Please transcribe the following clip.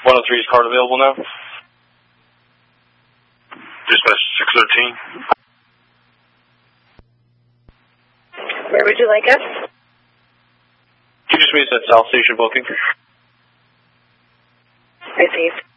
103's card available now? Dispatch 613. Where would you like us? You just made that South Station booking. Received.